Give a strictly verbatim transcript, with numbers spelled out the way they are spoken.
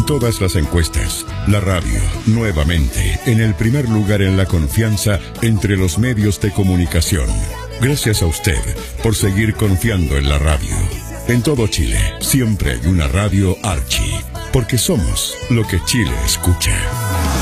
todas las encuestas, la radio, nuevamente, en el primer lugar en la confianza entre los medios de comunicación. Gracias a usted por seguir confiando en la radio. En todo Chile, siempre hay una radio Archie, porque somos lo que Chile escucha.